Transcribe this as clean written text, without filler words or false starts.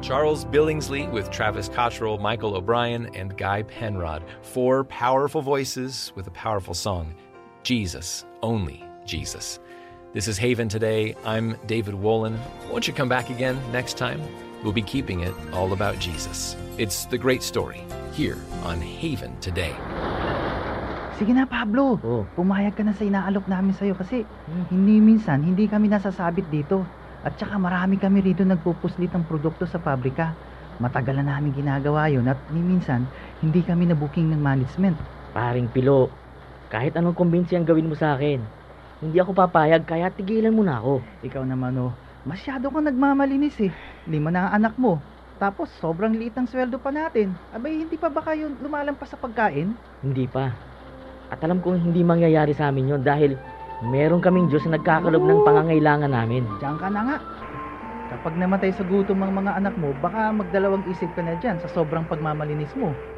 Charles Billingsley with Travis Cottrell, Michael O'Brien, and Guy Penrod. 4 powerful voices with a powerful song. Jesus, only Jesus. This is Haven Today. I'm David Wolin. Won't you come back again next time? We'll be keeping it all about Jesus. It's the great story here on Haven Today. Sige na, Pablo. Pumayag ka na sa inaalok namin sa'yo kasi hindi kami nasasabit dito. At saka marami kami rito nagpupuslit ng produkto sa pabrika. Matagal na namin ginagawa yun at minsan hindi kami nabuking ng management. Paring Pilo, kahit anong kumbinsi ang gawin mo sa akin, hindi ako papayag kaya tigilan mo na ako. Ikaw naman masyado kang nagmamalinis eh. 5 na ang anak mo. Tapos sobrang liit ang sweldo pa natin. Abay, hindi pa ba kayo lumalampas sa pagkain? Hindi pa. At alam kong hindi mangyayari sa amin yon dahil meron kaming Diyos na nagkakalob ng pangangailangan namin. Diyan ka na nga. Kapag namatay sa gutom ang mga anak mo, baka magdalawang isip ka na dyan sa sobrang pagmamalinis mo.